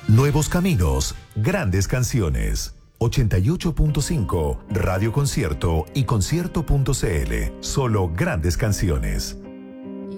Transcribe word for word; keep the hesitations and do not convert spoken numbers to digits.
Nuevos caminos, grandes canciones. ochenta y ocho punto cinco, Radio Concierto y concierto punto c l. Solo grandes canciones.